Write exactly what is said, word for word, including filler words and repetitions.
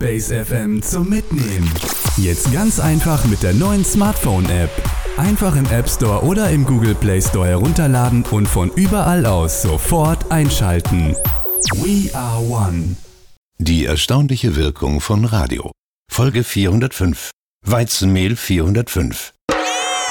Base F M zum Mitnehmen. Jetzt ganz einfach mit der neuen Smartphone-App. Einfach im App Store oder im Google Play Store herunterladen und von überall aus sofort einschalten. We are one. Die erstaunliche Wirkung von Radio. Folge vierhundertfünf. Weizenmehl vierhundertfünf.